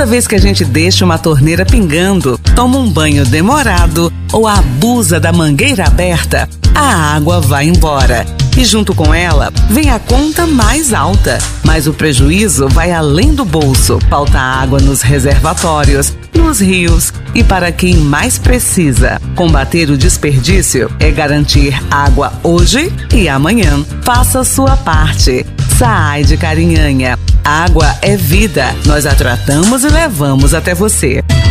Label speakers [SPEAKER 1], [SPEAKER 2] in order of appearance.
[SPEAKER 1] Toda vez que a gente deixa uma torneira pingando, toma um banho demorado ou abusa da mangueira aberta, a água vai embora. E junto com ela, vem a conta mais alta. Mas o prejuízo vai além do bolso. Falta água nos reservatórios, nos rios e para quem mais precisa. Combater o desperdício é garantir água hoje e amanhã. Faça a sua parte. SAAI de Carinhanha. Água é vida. Nós a tratamos e levamos até você.